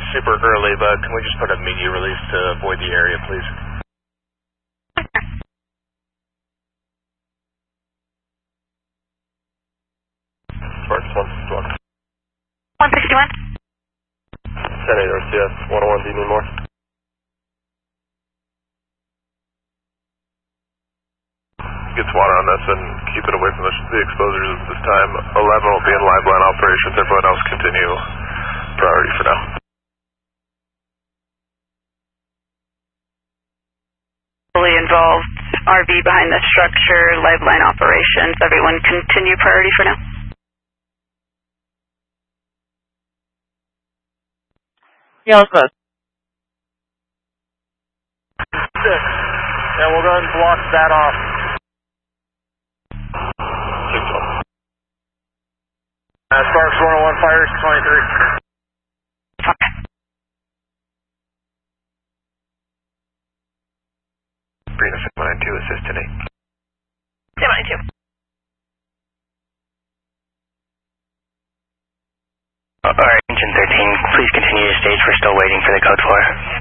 super early, but can we just put a media release to avoid the area, please? Sparks 161. 161. 10-8 RCS 101, do you need more? Gets water on this and keep it away from the exposures at this time. 11 will be in live line operations. Everyone else continue priority for now. Fully involved RV behind the structure, live line operations. Everyone continue priority for now. Yeah, let's go. And we'll go ahead and block that off. 6-1. Sparks 101, fires 23. Okay. Brina 792, assist today. 792. Alright, engine 13, please continue to stage. We're still waiting for the code 4.